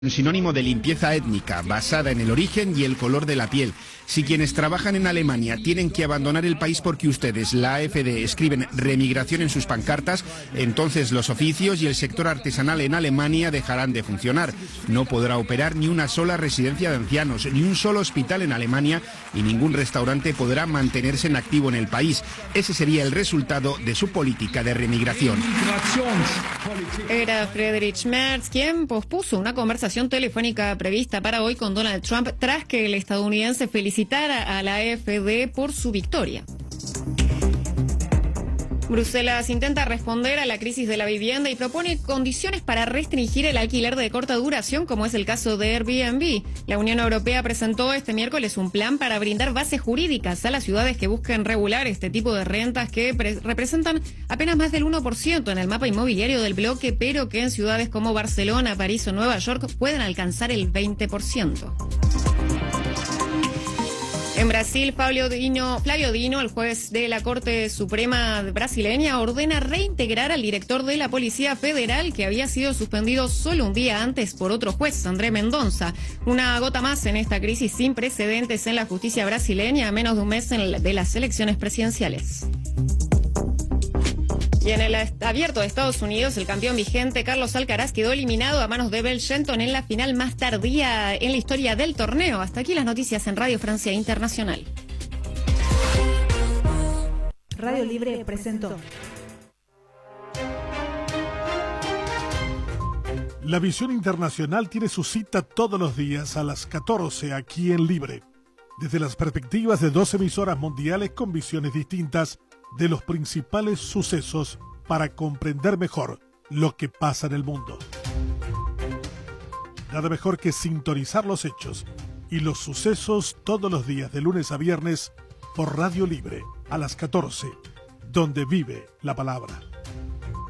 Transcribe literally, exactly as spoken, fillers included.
Sinónimo de limpieza étnica, basada en el origen y el color de la piel. Si quienes trabajan en Alemania tienen que abandonar el país porque ustedes, la A F D, escriben remigración en sus pancartas, entonces los oficios y el sector artesanal en Alemania dejarán de funcionar. No podrá operar ni una sola residencia de ancianos, ni un solo hospital en Alemania, y ningún restaurante podrá mantenerse en activo en el país. Ese sería el resultado de su política de remigración. Era Friedrich Merz quien pospuso una conversación telefónica prevista para hoy con Donald Trump tras que el estadounidense felicitara a la A F D por su victoria. Bruselas intenta responder a la crisis de la vivienda y propone condiciones para restringir el alquiler de corta duración, como es el caso de Airbnb. La Unión Europea presentó este miércoles un plan para brindar bases jurídicas a las ciudades que busquen regular este tipo de rentas que representan apenas más del uno por ciento en el mapa inmobiliario del bloque, pero que en ciudades como Barcelona, París o Nueva York pueden alcanzar el veinte por ciento. En Brasil, Flavio Dino, Flavio Dino, el juez de la Corte Suprema brasileña, ordena reintegrar al director de la Policía Federal, que había sido suspendido solo un día antes por otro juez, André Mendonça. Una gota más en esta crisis sin precedentes en la justicia brasileña, a menos de un mes de las elecciones presidenciales. Y en el abierto de Estados Unidos, el campeón vigente Carlos Alcaraz quedó eliminado a manos de Bell Shelton en la final más tardía en la historia del torneo. Hasta aquí las noticias en Radio Francia Internacional. Radio Libre presentó. La Visión Internacional tiene su cita todos los días a las catorce aquí en Libre. Desde las perspectivas de dos emisoras mundiales con visiones distintas de los principales sucesos para comprender mejor lo que pasa en el mundo. Nada mejor que sintonizar los hechos y los sucesos todos los días de lunes a viernes por Radio Libre a las catorce, donde vive la palabra.